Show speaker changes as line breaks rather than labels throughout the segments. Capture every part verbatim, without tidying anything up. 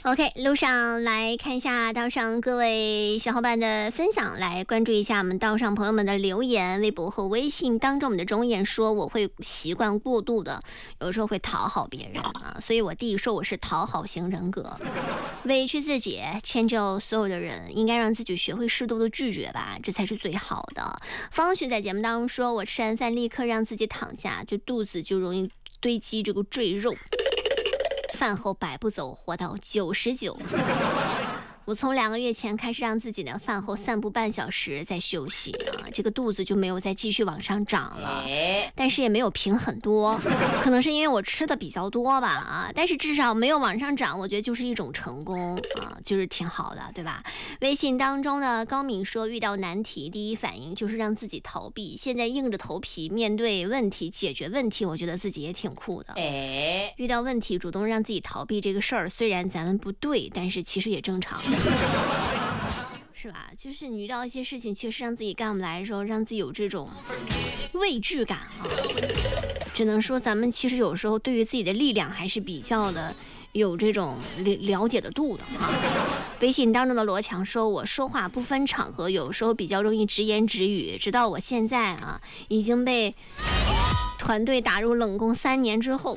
OK， 路上来看一下道上各位小伙伴的分享，来关注一下我们道上朋友们的留言。微博和微信当中，我们的钟燕说我会习惯过度的，有时候会讨好别人啊，所以我弟说我是讨好型人格，委屈自己，迁就所有的人，应该让自己学会适度的拒绝吧，这才是最好的。方雪在节目当中说，我吃完饭立刻让自己躺下，这肚子就容易堆积这个赘肉。饭后百步走，活到九十九。我从两个月前开始让自己呢饭后散步半小时再休息啊，这个肚子就没有再继续往上涨了，但是也没有平很多，可能是因为我吃的比较多吧啊，但是至少没有往上涨，我觉得就是一种成功啊，就是挺好的，对吧？微信当中呢，高敏说遇到难题第一反应就是让自己逃避，现在硬着头皮面对问题解决问题，我觉得自己也挺酷的。遇到问题主动让自己逃避这个事儿，虽然咱们不对，但是其实也正常。是吧？就是你遇到一些事情确实让自己干不来的时候，让自己有这种畏惧感啊。只能说咱们其实有时候对于自己的力量还是比较的有这种了解的度的啊。微信当中的罗强说，我说话不分场合，有时候比较容易直言直语，直到我现在啊已经被团队打入冷宫三年之后，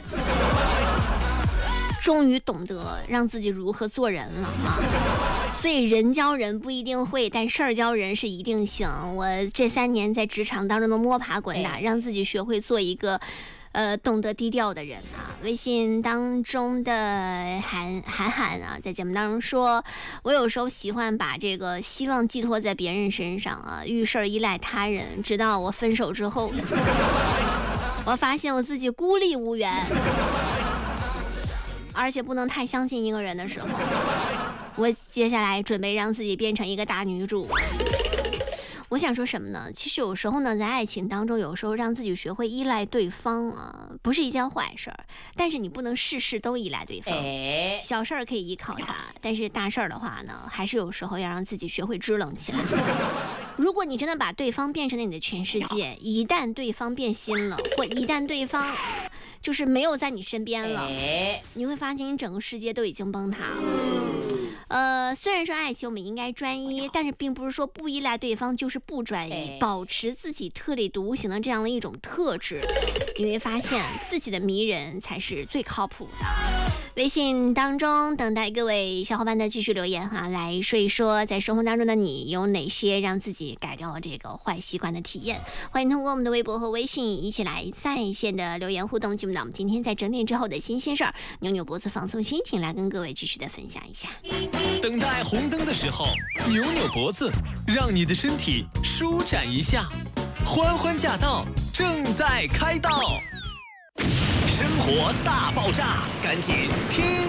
终于懂得让自己如何做人了啊！所以人教人不一定会，但事儿教人是一定行。我这三年在职场当中的摸爬滚打，让自己学会做一个呃懂得低调的人啊。微信当中的韩韩寒啊，在节目当中说，我有时候喜欢把这个希望寄托在别人身上啊，遇事儿依赖他人，直到我分手之后，我发现我自己孤立无援。而且不能太相信一个人的时候，我接下来准备让自己变成一个大女主。我想说什么呢？其实有时候呢，在爱情当中，有时候让自己学会依赖对方啊，不是一件坏事儿。但是你不能事事都依赖对方，小事儿可以依靠他，但是大事儿的话呢，还是有时候要让自己学会支棱起来。如果你真的把对方变成了你的全世界，一旦对方变心了，或一旦对方就是没有在你身边了，你会发现你整个世界都已经崩塌了。呃，虽然说爱情我们应该专一，但是并不是说不依赖对方就是不专一，保持自己特立独行的这样的一种特质，你会发现自己的迷人才是最靠谱的。微信当中等待各位小伙伴的继续留言哈，来说一说在生活当中的你有哪些让自己改掉了这个坏习惯的体验。欢迎通过我们的微博和微信一起来在线的留言互动。进入到我们今天在整点之后的新鲜事儿，扭扭脖子放松心情，来跟各位继续的分享一下。
等待红灯的时候，扭扭脖子，让你的身体舒展一下。欢欢驾到，正在开道。生活大爆炸，赶紧听。